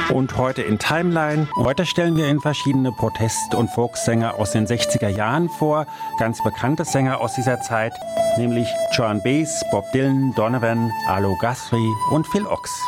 Und heute in Timeline. Heute stellen wir Ihnen verschiedene Protest- und Folksänger aus den 60er Jahren vor. Ganz bekannte Sänger aus dieser Zeit, nämlich Joan Baez, Bob Dylan, Donovan, Arlo Guthrie und Phil Ochs.